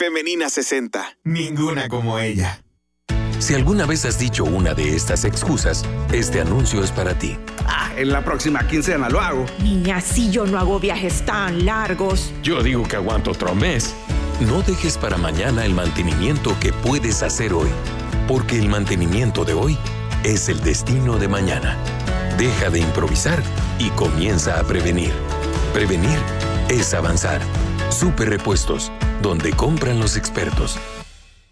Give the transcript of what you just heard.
Femenina 60. Ninguna como ella. Si alguna vez has dicho una de estas excusas, este anuncio es para ti. En la próxima quincena lo hago. Niña, si yo no hago viajes tan largos. Yo digo que aguanto otro mes. No dejes para mañana el mantenimiento que puedes hacer hoy, porque el mantenimiento de hoy es el destino de mañana. Deja de improvisar y comienza a prevenir. Prevenir es avanzar. Super Repuestos, donde compran los expertos.